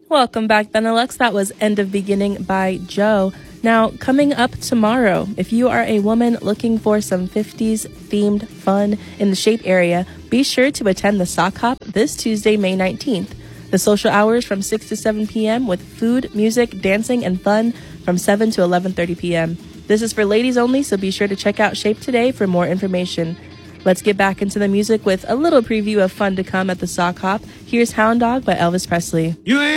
Welcome back, Benelux. That was End of Beginning by Joe. Now, coming up tomorrow, if you are a woman looking for some 50s themed fun in the Shape area, be sure to attend the Sock Hop this Tuesday, May 19th. The social hours from 6 to 7 p.m. with food, music, dancing, and fun from 7 to 11:30 p.m. This is for ladies only, so be sure to check out Shape today for more information. Let's get back into the music with a little preview of fun to come at the Sock Hop. Here's Hound Dog by Elvis Presley.